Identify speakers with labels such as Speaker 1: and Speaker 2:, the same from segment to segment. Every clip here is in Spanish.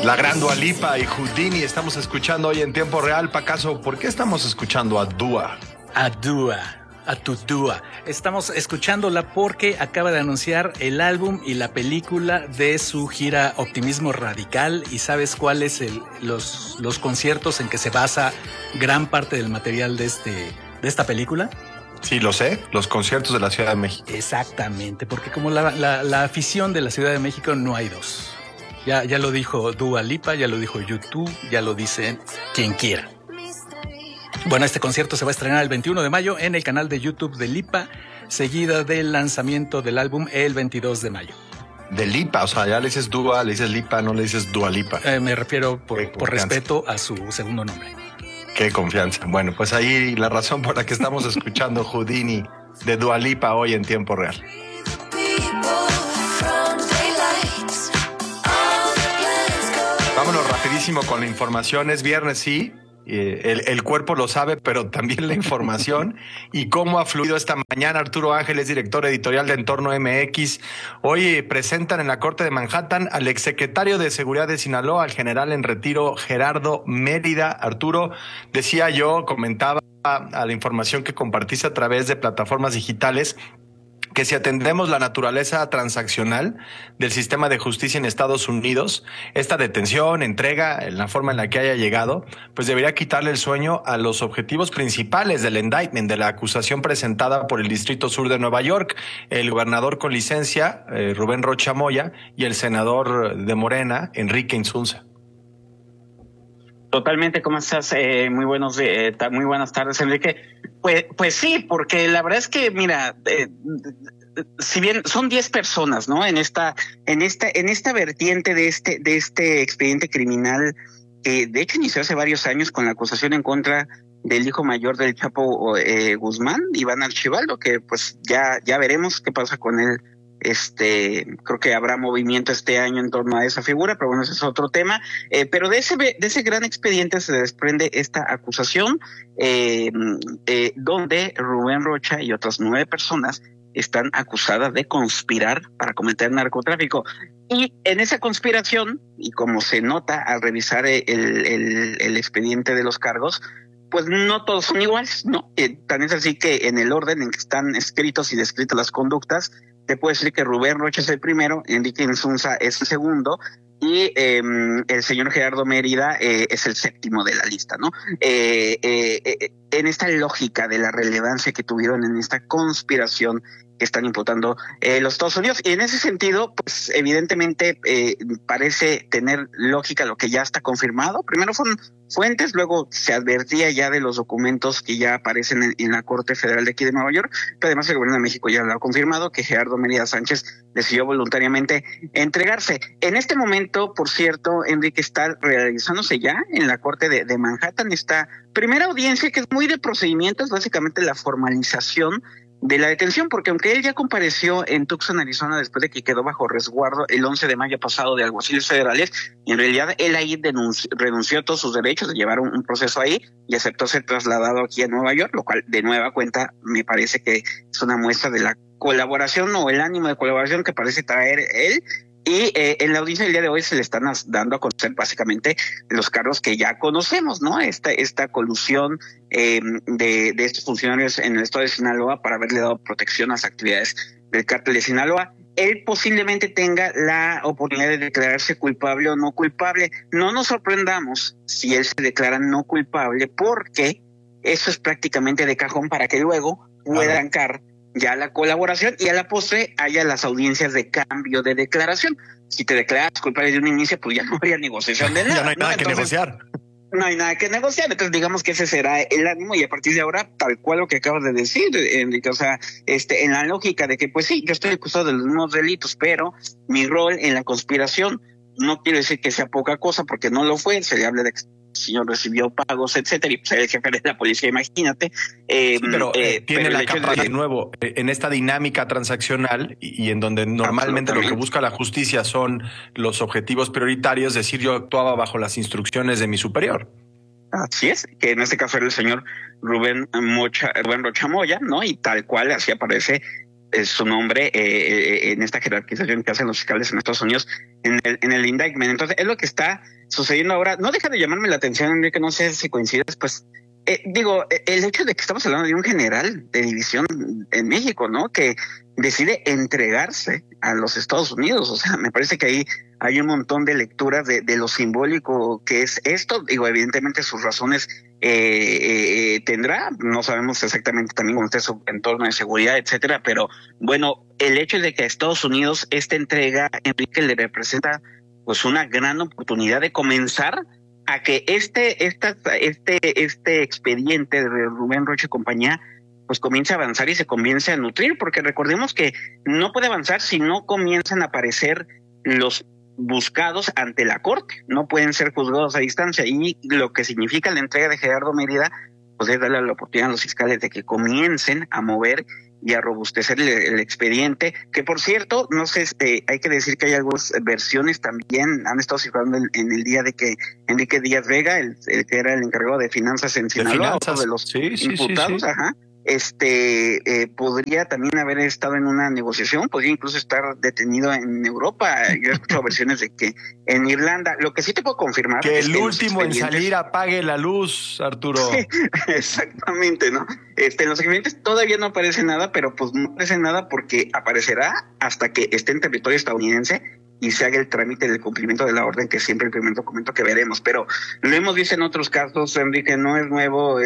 Speaker 1: La gran Dua Lipa y Houdini estamos escuchando hoy en tiempo real. Pacaso, ¿por qué estamos escuchando a Dua?
Speaker 2: A tu Dua. Estamos escuchándola porque acaba de anunciar el álbum y la película de su gira Optimismo Radical. ¿Y sabes cuáles los conciertos en que se basa gran parte del material de esta película?
Speaker 1: Sí, lo sé, los conciertos de la Ciudad de México.
Speaker 2: Exactamente, porque como la afición de la Ciudad de México no hay dos. Ya lo dijo Dua Lipa, ya lo dijo YouTube, ya lo dice quien quiera. Bueno, este concierto se va a estrenar el 21 de mayo en el canal de YouTube de Lipa, seguida del lanzamiento del álbum el 22 de mayo.
Speaker 1: De Lipa, o sea, ya le dices Dua, le dices Lipa, no le dices Dua Lipa.
Speaker 2: Me refiero por respeto a su segundo nombre.
Speaker 1: Qué confianza. Bueno, pues ahí la razón por la que estamos escuchando Houdini de Dua Lipa hoy en tiempo real. Vámonos rapidísimo con la información. Es viernes, sí. El cuerpo lo sabe, pero también la información y cómo ha fluido esta mañana. Arturo Ángeles, director editorial de Entorno MX. Hoy presentan en la Corte de Manhattan al exsecretario de Seguridad de Sinaloa, al general en retiro Gerardo Mérida. Arturo, comentaba a la información que compartiste a través de plataformas digitales, que si atendemos la naturaleza transaccional del sistema de justicia en Estados Unidos, esta detención, entrega, en la forma en la que haya llegado, pues debería quitarle el sueño a los objetivos principales del indictment, de la acusación presentada por el Distrito Sur de Nueva York, el gobernador con licencia, Rubén Rocha Moya, y el senador de Morena, Enrique Insunza.
Speaker 3: Totalmente, ¿cómo estás? Muy buenas tardes, Enrique. Pues sí, porque la verdad es que, mira, si bien son 10 personas, ¿no? En esta vertiente de este expediente criminal, que de hecho inició hace varios años con la acusación en contra del hijo mayor del Chapo Guzmán, Iván Archibaldo, que pues ya veremos qué pasa con él. Creo que habrá movimiento este año en torno a esa figura, pero bueno, ese es otro tema. Pero de ese gran expediente se desprende esta acusación, donde Rubén Rocha y otras 9 personas están acusadas de conspirar para cometer narcotráfico. Y en esa conspiración, y como se nota al revisar el expediente de los cargos, pues no todos son iguales, ¿no? Tan es así que en el orden en que están escritos y descritas las conductas, te puedo decir que Rubén Rocha es el primero, Enrique Insunza es el segundo, y el señor Gerardo Mérida es el séptimo de la lista, ¿no? En esta lógica de la relevancia que tuvieron en esta conspiración que están imputando los Estados Unidos. Y en ese sentido, pues evidentemente parece tener lógica lo que ya está confirmado. Primero fueron fuentes, luego se advertía ya de los documentos que ya aparecen en la Corte Federal de aquí de Nueva York, pero además el gobierno de México ya lo ha confirmado, que Gerardo Mérida Sánchez decidió voluntariamente entregarse. En este momento, por cierto, Enrique, está realizándose ya en la Corte de Manhattan esta primera audiencia, que es muy de procedimientos, básicamente la formalización de la detención, porque aunque él ya compareció en Tucson, Arizona, después de que quedó bajo resguardo el 11 de mayo pasado de alguaciles federales, en realidad él ahí renunció a todos sus derechos de llevar un proceso ahí y aceptó ser trasladado aquí a Nueva York, lo cual de nueva cuenta me parece que es una muestra de la colaboración o el ánimo de colaboración que parece traer él. Y en la audiencia del día de hoy se le están dando a conocer básicamente los cargos que ya conocemos, ¿no? Esta colusión de estos funcionarios en el estado de Sinaloa para haberle dado protección a las actividades del cártel de Sinaloa. Él posiblemente tenga la oportunidad de declararse culpable o no culpable. No nos sorprendamos si él se declara no culpable, porque eso es prácticamente de cajón para que luego pueda arrancar ya la colaboración y a la postre haya las audiencias de cambio de declaración. Si te declaras culpable de un inicio, pues ya no habría negociación de nada.
Speaker 1: Ya no hay nada que negociar.
Speaker 3: No hay nada que negociar, entonces digamos que ese será el ánimo y a partir de ahora, tal cual lo que acabas de decir, Enrique, o sea, en la lógica de que pues sí, yo estoy acusado de los mismos delitos, pero mi rol en la conspiración no quiere decir que sea poca cosa, porque no lo fue, se le habla de que el señor recibió pagos, etcétera, y pues el jefe de la policía, imagínate.
Speaker 1: Sí, pero tiene la capa de nuevo en esta dinámica transaccional y en donde normalmente lo que busca la justicia son los objetivos prioritarios, es decir, yo actuaba bajo las instrucciones de mi superior.
Speaker 3: Así es, que en este caso era el señor Rubén Rocha Moya, ¿no? Y tal cual así aparece su nombre en esta jerarquización que hacen los fiscales en Estados Unidos en el indictment. Entonces es lo que está sucediendo ahora, no deja de llamarme la atención, Enrique, no sé si coincides, pues, el hecho de que estamos hablando de un general de división en México, ¿no? Que decide entregarse a los Estados Unidos. O sea, me parece que ahí hay un montón de lecturas de lo simbólico que es esto. Digo, evidentemente sus razones tendrá, no sabemos exactamente también cómo está su entorno de seguridad, etcétera, pero bueno, el hecho de que a Estados Unidos esta entrega, Enrique, le representa pues una gran oportunidad de comenzar a que este expediente de Rubén Rocha y compañía pues comience a avanzar y se comience a nutrir, porque recordemos que no puede avanzar si no comienzan a aparecer los buscados ante la corte, no pueden ser juzgados a distancia, y lo que significa la entrega de Gerardo Mérida pues es darle la oportunidad a los fiscales de que comiencen a mover y a robustecer el expediente, que por cierto, no sé, hay que decir que hay algunas versiones también, han estado circulando en el día de que Enrique Díaz Vega, el que era el encargado de finanzas en Sinaloa, uno de los imputados, podría también haber estado en una negociación, podría incluso estar detenido en Europa. Yo he escuchado versiones de que en Irlanda. Lo que sí te puedo confirmar
Speaker 1: que es el último en salir apague la luz, Arturo.
Speaker 3: Sí, exactamente, ¿no? En los expedientes todavía no aparece nada, pero pues no aparece nada porque aparecerá hasta que esté en territorio estadounidense y se haga el trámite del cumplimiento de la orden, que es siempre el primer documento que veremos. Pero lo hemos visto en otros casos, Enrique, no es nuevo.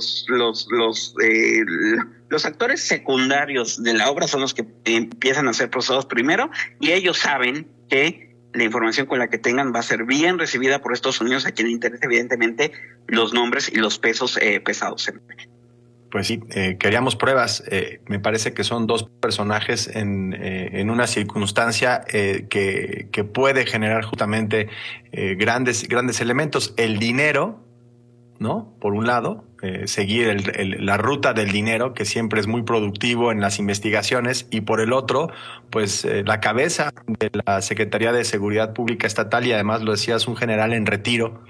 Speaker 3: Los actores secundarios de la obra son los que empiezan a ser procesados primero, y ellos saben que la información con la que tengan va a ser bien recibida por Estados Unidos, a quien le interesa evidentemente los nombres y los pesos pesados.
Speaker 1: Pues sí, queríamos pruebas. Me parece que son dos personajes en una circunstancia que puede generar justamente grandes elementos. El dinero, ¿no? Por un lado, seguir la ruta del dinero, que siempre es muy productivo en las investigaciones, y por el otro, pues la cabeza de la Secretaría de Seguridad Pública Estatal, y además lo decías, un general en retiro,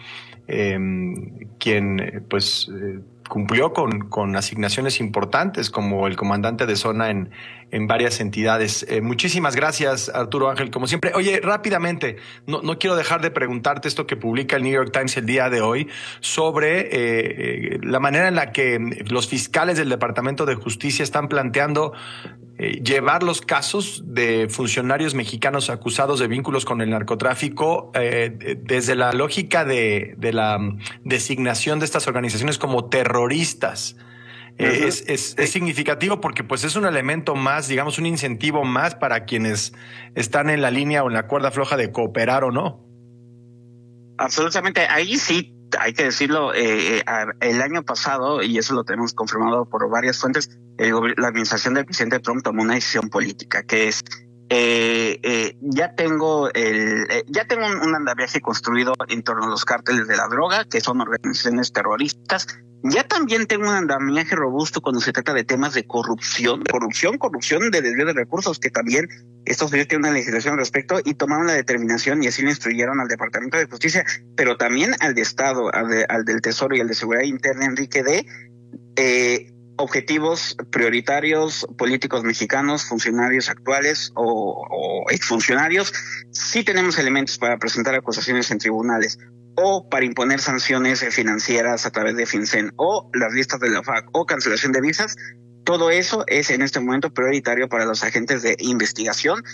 Speaker 1: quien pues cumplió con asignaciones importantes como el comandante de zona en varias entidades. Muchísimas gracias, Arturo Ángel, como siempre. Oye, rápidamente, no quiero dejar de preguntarte esto que publica el New York Times el día de hoy sobre la manera en la que los fiscales del Departamento de Justicia están planteando llevar los casos de funcionarios mexicanos acusados de vínculos con el narcotráfico desde la lógica de la designación de estas organizaciones como terroristas. Es significativo porque pues es un elemento más, digamos, un incentivo más para quienes están en la línea o en la cuerda floja de cooperar o no.
Speaker 3: Absolutamente, ahí sí, hay que decirlo, el año pasado, y eso lo tenemos confirmado por varias fuentes, la administración del presidente Trump tomó una decisión política, que es ya tengo un andamiaje construido en torno a los cárteles de la droga, que son organizaciones terroristas. Ya también tengo un andamiaje robusto cuando se trata de temas de corrupción de desvío de recursos, que también Estados Unidos tiene una legislación al respecto, y tomaron la determinación y así le instruyeron al Departamento de Justicia, pero también al de Estado, al del Tesoro y al de Seguridad Interna, Enrique, de objetivos prioritarios políticos mexicanos, funcionarios actuales o exfuncionarios. Sí tenemos elementos para presentar acusaciones en tribunales, o para imponer sanciones financieras a través de FinCEN, o las listas de la FAC, o cancelación de visas. Todo eso es en este momento prioritario para los agentes de investigación.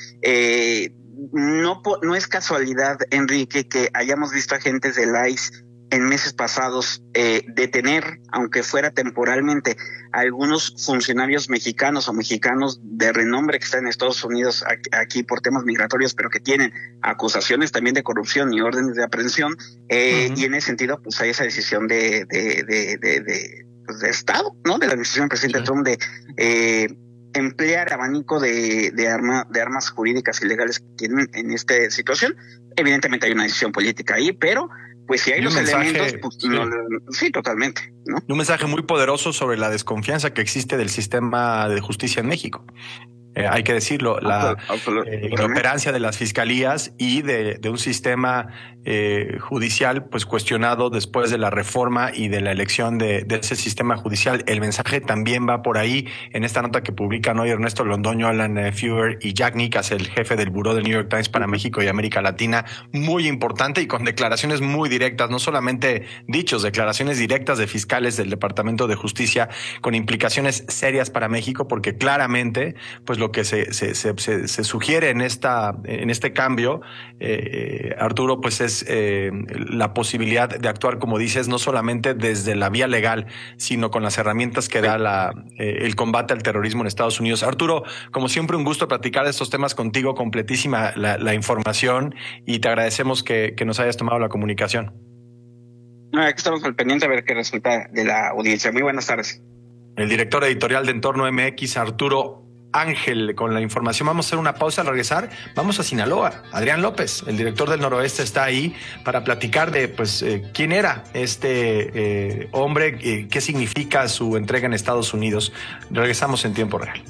Speaker 3: No es casualidad, Enrique, que hayamos visto agentes del ICE en meses pasados detener, aunque fuera temporalmente, a algunos funcionarios mexicanos o mexicanos de renombre que están en Estados Unidos aquí por temas migratorios, pero que tienen acusaciones también de corrupción y órdenes de aprehensión. Y en ese sentido, pues hay esa decisión de Estado, ¿no? De la administración del presidente Trump de emplear abanico de armas jurídicas y legales que tienen en esta situación. Evidentemente hay una decisión política ahí, pero pues si hay los elementos, pues sí, totalmente, ¿no?
Speaker 1: Un mensaje muy poderoso sobre la desconfianza que existe del sistema de justicia en México. hay que decirlo, la inoperancia de las fiscalías y de un sistema judicial pues cuestionado después de la reforma y de la elección de ese sistema judicial. El mensaje también va por ahí en esta nota que publican hoy Ernesto Londoño, Alan Feuer y Jack Nicas, el jefe del buró del New York Times para México y América Latina, muy importante y con declaraciones muy directas, no solamente dichos, declaraciones directas de fiscales del Departamento de Justicia con implicaciones serias para México, porque claramente pues lo que se sugiere en este cambio, Arturo, pues es la posibilidad de actuar, como dices, no solamente desde la vía legal, sino con las herramientas que da el combate al terrorismo en Estados Unidos. Arturo, como siempre, un gusto platicar de estos temas contigo, completísima la información, y te agradecemos que nos hayas tomado la comunicación.
Speaker 3: Aquí estamos al pendiente a ver qué resulta de la audiencia. Muy buenas tardes.
Speaker 1: El director editorial de Entorno MX, Arturo Ángel, con la información. Vamos a hacer una pausa. Al regresar vamos a Sinaloa. Adrián López, el director del Noroeste, está ahí para platicar de quién era este hombre, qué significa su entrega en Estados Unidos. Regresamos en tiempo real.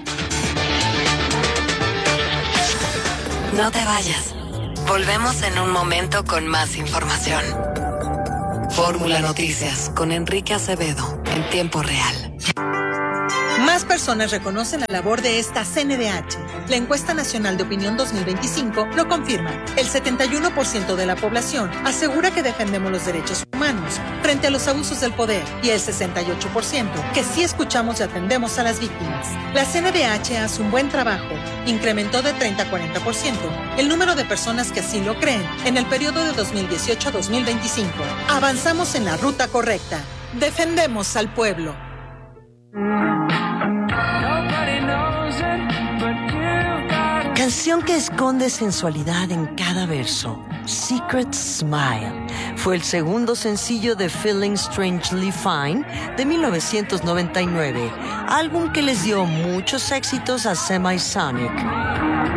Speaker 4: No te vayas. Volvemos en un momento con más información. Fórmula Noticias con Enrique Acevedo en tiempo real.
Speaker 5: Más personas reconocen la labor de esta CNDH. La encuesta nacional de opinión 2025 lo confirma. El 71% de la población asegura que defendemos los derechos humanos frente a los abusos del poder y el 68% que sí escuchamos y atendemos a las víctimas. La CNDH hace un buen trabajo. Incrementó de 30 a 40% el número de personas que así lo creen en el periodo de 2018 a 2025. Avanzamos en la ruta correcta. Defendemos al pueblo.
Speaker 6: Canción que esconde sensualidad en cada verso. Secret Smile fue el segundo sencillo de Feeling Strangely Fine de 1999, álbum que les dio muchos éxitos a Semisonic.